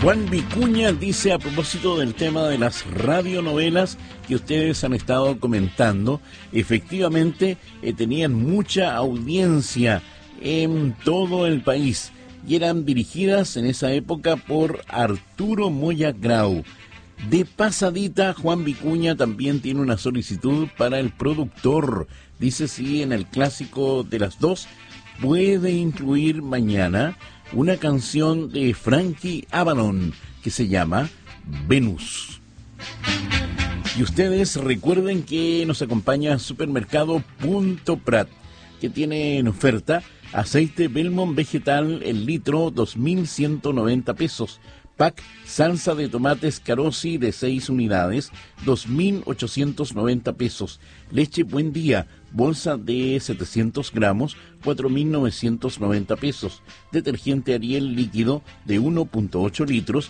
Juan Vicuña dice, a propósito del tema de las radionovelas que ustedes han estado comentando, efectivamente tenían mucha audiencia en todo el país y eran dirigidas en esa época por Arturo Moya Grau. De pasadita, Juan Vicuña también tiene una solicitud para el productor. Dice si en el clásico de las dos puede incluir mañana una canción de Frankie Avalon que se llama Venus. Y ustedes recuerden que nos acompaña Supermercado Punto Prat, que tiene en oferta aceite Belmont vegetal el litro, 2.190 pesos. Pack salsa de tomates Carosi de 6 unidades, 2.890 pesos. Leche Buen Día, bolsa de 700 gramos, 4.990 pesos. Detergente Ariel líquido de 1.8 litros,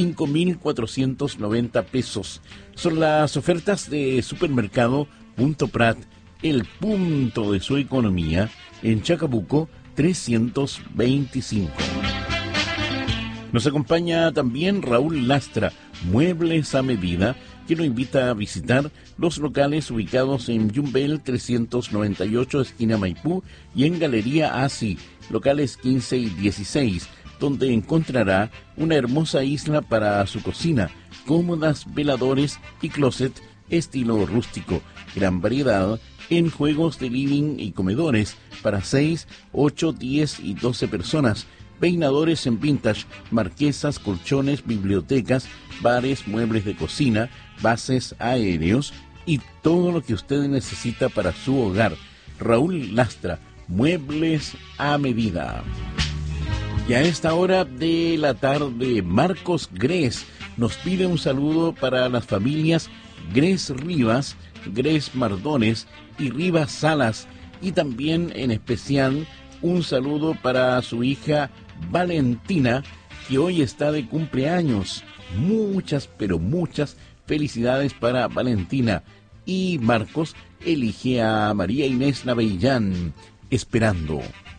5.490 pesos. Son las ofertas de Supermercado Punto Prat, el punto de su economía, en Chacabuco 325. Nos acompaña también Raúl Lastra, Muebles a Medida, que nos invita a visitar los locales ubicados en Yumbel 398, esquina Maipú, y en Galería Asi, locales 15 y 16, donde encontrará una hermosa isla para su cocina, cómodas veladores y closet estilo rústico, gran variedad en juegos de living y comedores para 6, 8, 10 y 12 personas, peinadores en vintage, marquesas, colchones, bibliotecas, bares, muebles de cocina, bases aéreos y todo lo que usted necesita para su hogar. Raúl Lastra, Muebles a Medida. Y a esta hora de la tarde, Marcos Gres nos pide un saludo para las familias Gres Rivas, Gres Mardones y Rivas Salas, y también en especial un saludo para su hija Valentina, que hoy está de cumpleaños. Muchas, pero muchas felicidades para Valentina. Y Marcos elige a María Inés Navellán, Esperando.